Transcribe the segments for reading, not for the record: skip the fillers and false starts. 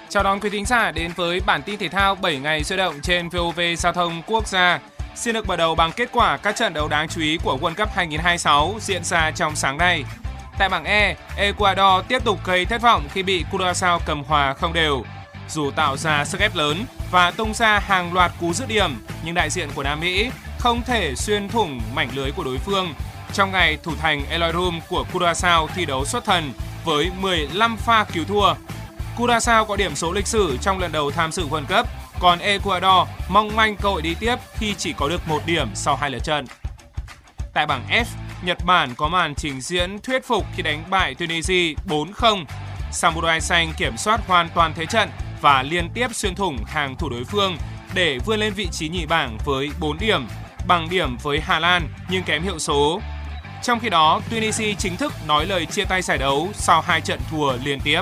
Chào đón quý thính giả đến với bản tin thể thao 7 ngày sôi động trên VOV Giao thông Quốc gia. Xin được mở đầu bằng kết quả các trận đấu đáng chú ý của World Cup 2026 diễn ra trong sáng nay. Tại bảng E, Ecuador tiếp tục gây thất vọng khi bị Curaçao cầm hòa không đều. Dù tạo ra sức ép lớn và tung ra hàng loạt cú dứt điểm, nhưng đại diện của Nam Mỹ không thể xuyên thủng mảnh lưới của đối phương. Trong ngày thủ thành Eloy Room của Curaçao thi đấu xuất thần với 15 pha cứu thua. Curaçao có điểm số lịch sử trong lần đầu tham dự World Cup, còn Ecuador mong manh cơ hội đi tiếp khi chỉ có được 1 điểm sau 2 lượt trận. Tại bảng F, Nhật Bản có màn trình diễn thuyết phục khi đánh bại Tunisia 4-0. Samurai xanh kiểm soát hoàn toàn thế trận và liên tiếp xuyên thủng hàng thủ đối phương để vươn lên vị trí nhì bảng với 4 điểm, bằng điểm với Hà Lan nhưng kém hiệu số. Trong khi đó, Tunisia chính thức nói lời chia tay giải đấu sau 2 trận thua liên tiếp.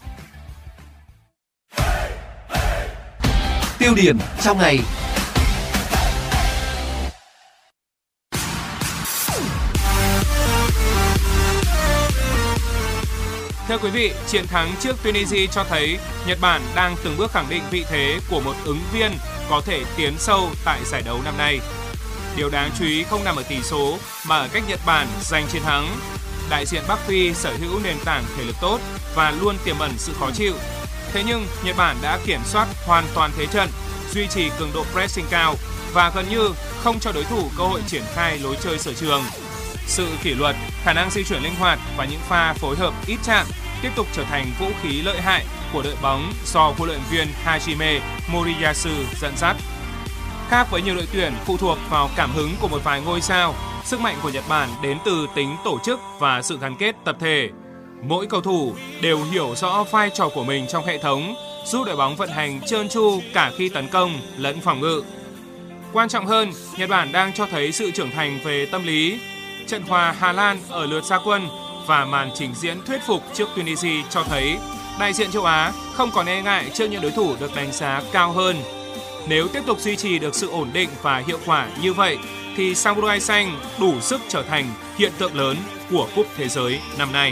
Tiêu điểm trong ngày. Thưa quý vị, chiến thắng trước Tunisia cho thấy Nhật Bản đang từng bước khẳng định vị thế của một ứng viên có thể tiến sâu tại giải đấu năm nay. Điều đáng chú ý không nằm ở tỷ số mà ở cách Nhật Bản giành chiến thắng. Đại diện Bắc Phi sở hữu nền tảng thể lực tốt và luôn tiềm ẩn sự khó chịu. Thế nhưng Nhật Bản đã kiểm soát hoàn toàn thế trận, duy trì cường độ pressing cao và gần như không cho đối thủ cơ hội triển khai lối chơi sở trường. Sự kỷ luật, khả năng di chuyển linh hoạt và những pha phối hợp ít chạm tiếp tục trở thành vũ khí lợi hại của đội bóng do huấn luyện viên Hajime Moriyasu dẫn dắt. Khác với nhiều đội tuyển phụ thuộc vào cảm hứng của một vài ngôi sao, sức mạnh của Nhật Bản đến từ tính tổ chức và sự gắn kết tập thể. Mỗi cầu thủ đều hiểu rõ vai trò của mình trong hệ thống, giúp đội bóng vận hành trơn tru cả khi tấn công lẫn phòng ngự. Quan trọng hơn, Nhật Bản đang cho thấy sự trưởng thành về tâm lý. Trận hòa Hà Lan ở lượt ra quân và màn trình diễn thuyết phục trước Tunisia cho thấy đại diện châu Á không còn e ngại trước những đối thủ được đánh giá cao hơn. Nếu tiếp tục duy trì được sự ổn định và hiệu quả như vậy, thì Samurai xanh đủ sức trở thành hiện tượng lớn của Cúp Thế giới năm nay.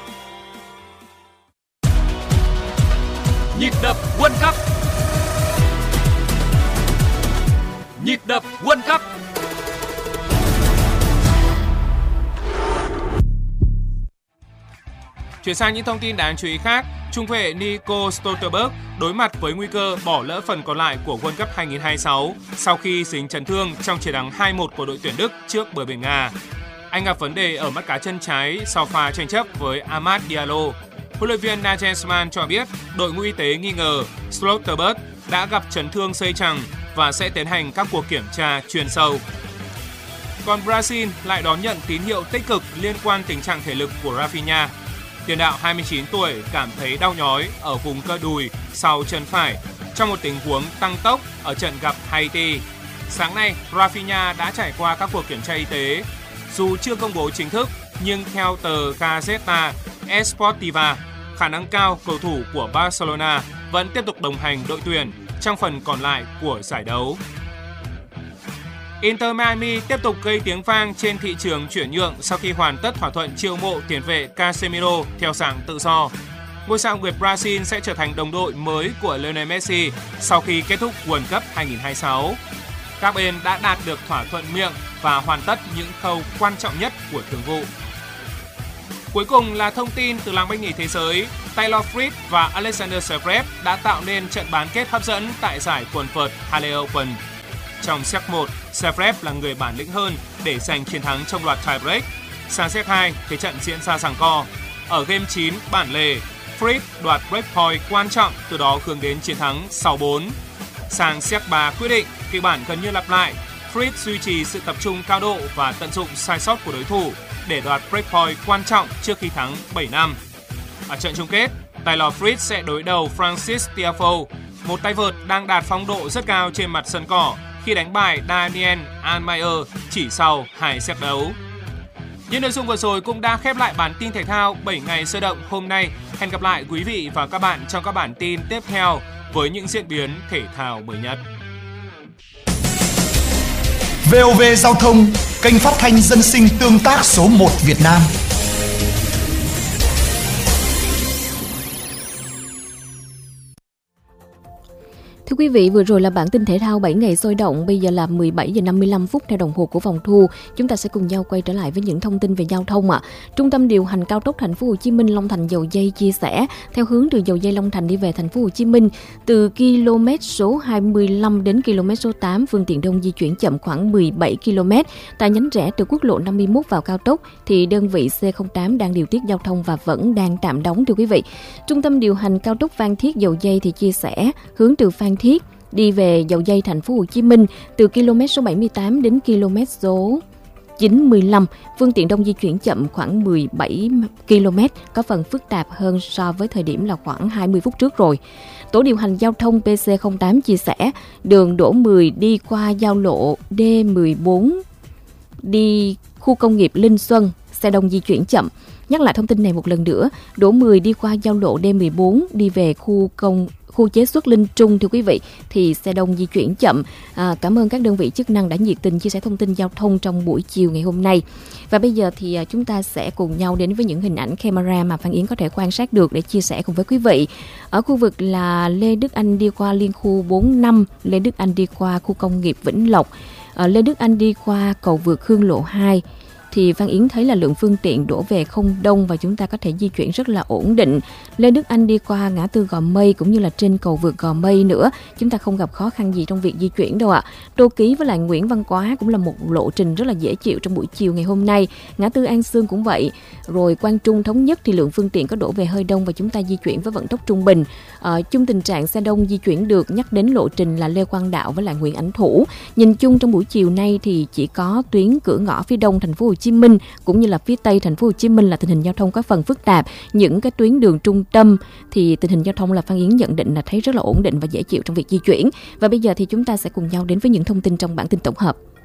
Nhịp đập World Cup. Nhịp đập World Cup. Chuyển sang những thông tin đáng chú ý khác, trung vệ Nico Stoltenberg đối mặt với nguy cơ bỏ lỡ phần còn lại của World Cup 2026 sau khi dính chấn thương trong chiến thắng 2-1 của đội tuyển Đức trước bờ biển Nga. Anh gặp vấn đề ở mắt cá chân trái sau pha tranh chấp với Amad Diallo. Huấn luyện viên Nagelsmann cho biết đội ngũ y tế nghi ngờ Stoltenberg đã gặp chấn thương dây chằng và sẽ tiến hành các cuộc kiểm tra chuyên sâu. Còn Brazil lại đón nhận tín hiệu tích cực liên quan tình trạng thể lực của Rafinha. Tiền đạo 29 tuổi cảm thấy đau nhói ở vùng cơ đùi sau chân phải trong một tình huống tăng tốc ở trận gặp Haiti. Sáng nay, Rafinha đã trải qua các cuộc kiểm tra y tế. Dù chưa công bố chính thức, nhưng theo tờ Gazeta Esportiva, khả năng cao cầu thủ của Barcelona vẫn tiếp tục đồng hành đội tuyển trong phần còn lại của giải đấu. Inter Miami tiếp tục gây tiếng vang trên thị trường chuyển nhượng sau khi hoàn tất thỏa thuận chiêu mộ tiền vệ Casemiro theo dạng tự do. Ngôi sao người Brazil sẽ trở thành đồng đội mới của Lionel Messi sau khi kết thúc World Cup 2026. Các bên đã đạt được thỏa thuận miệng và hoàn tất những khâu quan trọng nhất của thương vụ. Cuối cùng là thông tin từ làng banh nhì thế giới. Taylor Fritz và Alexander Zverev đã tạo nên trận bán kết hấp dẫn tại giải quần vợt Halle Open. Trong set 1, Zverev là người bản lĩnh hơn để giành chiến thắng trong loạt tiebreak. Sang set 2, thế trận diễn ra giằng co. Ở game 9 bản lề, Fritz đoạt break point quan trọng, từ đó hướng đến chiến thắng 6-4. Sang set 3 quyết định, kịch bản gần như lặp lại. Fritz duy trì sự tập trung cao độ và tận dụng sai sót của đối thủ để đoạt break point quan trọng trước khi thắng 7-5. Ở trận chung kết, Taylor Fritz sẽ đối đầu Francis Tiafoe, một tay vợt đang đạt phong độ rất cao trên mặt sân cỏ khi đánh bại Daniel Almayer chỉ sau 2 set đấu. Những nội dung vừa rồi cũng đã khép lại bản tin thể thao 7 ngày sôi động hôm nay. Hẹn gặp lại quý vị và các bạn trong các bản tin tiếp theo với những diễn biến thể thao mới nhất. VOV Giao thông, kênh phát thanh dân sinh tương tác số 1 Việt Nam. Thưa quý vị, vừa rồi là bản tin thể thao 7 ngày sôi động. Bây giờ là 17 giờ 55 phút theo đồng hồ của phòng thu. Chúng ta sẽ cùng nhau quay trở lại với những thông tin về giao thông ạ. Trung tâm điều hành cao tốc Thành phố Hồ Chí Minh Long Thành Dầu Giây chia sẻ, theo hướng từ Dầu Giây Long Thành đi về Thành phố Hồ Chí Minh, từ km số 25 đến km số 8, phương tiện đông di chuyển chậm khoảng 17 km. Tại nhánh rẽ từ quốc lộ 51 vào cao tốc thì đơn vị C08 đang điều tiết giao thông và vẫn đang tạm đóng, thưa quý vị. Trung tâm điều hành cao tốc Phan Thiết Dầu Giây thì chia sẻ, hướng từ Phan Thiết đi về Dầu Giây Thành phố Hồ Chí Minh, từ km số 78 đến km số 95, phương tiện đông di chuyển chậm khoảng 17 km, có phần phức tạp hơn so với thời điểm là khoảng 20 phút trước rồi. Tổ điều hành giao thông PC08 chia sẻ, đường Đỗ 10 đi qua giao lộ D14 đi khu công nghiệp Linh Xuân, xe đông di chuyển chậm. Nhắc lại thông tin này một lần nữa, Đỗ 10 đi qua giao lộ D14 đi về khu chế xuất Linh Trung, thưa quý vị, thì xe đông di chuyển chậm. Cảm ơn các đơn vị chức năng đã nhiệt tình chia sẻ thông tin giao thông trong buổi chiều ngày hôm nay. Và bây giờ thì chúng ta sẽ cùng nhau đến với những hình ảnh camera mà Phan Yến có thể quan sát được để chia sẻ cùng với quý vị. Ở khu vực là Lê Đức Anh đi qua liên khu 45, Lê Đức Anh đi qua khu công nghiệp Vĩnh Lộc, Lê Đức Anh đi qua cầu vượt Hương Lộ 2, thì Phan Yến thấy là lượng phương tiện đổ về không đông và chúng ta có thể di chuyển rất là ổn định. Lê Đức Anh đi qua ngã tư Gò Mây cũng như là trên cầu vượt Gò Mây nữa, chúng ta không gặp khó khăn gì trong việc di chuyển đâu ạ. Tô Ký với lại Nguyễn Văn Quá cũng là một lộ trình rất là dễ chịu trong buổi chiều ngày hôm nay. Ngã tư An Sương cũng vậy. Rồi Quang Trung Thống Nhất thì lượng phương tiện có đổ về hơi đông và chúng ta di chuyển với vận tốc trung bình. Chung tình trạng xe đông di chuyển được nhắc đến lộ trình là Lê Quang Đạo với lại Nguyễn Ánh Thủ. Nhìn chung trong buổi chiều nay thì chỉ có tuyến cửa ngõ phía đông Thành phố Hồ Chí Minh cũng như là phía tây Thành phố Hồ Chí Minh là tình hình giao thông có phần phức tạp. Những cái tuyến đường trung tâm thì tình hình giao thông là Phan Yến nhận định là thấy rất là ổn định và dễ chịu trong việc di chuyển. Và bây giờ thì chúng ta sẽ cùng nhau đến với những thông tin trong bản tin tổng hợp.